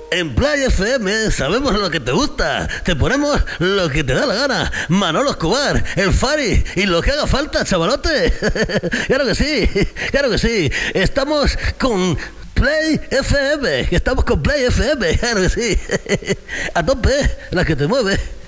En Play FM sabemos lo que te gusta. Te ponemos lo que te da la gana. Manolo Escobar, el Fari y lo que haga falta, chavalote. Claro que sí, claro que sí. Estamos con Play FM. Estamos con Play FM, claro que sí. A tope, la que te mueve.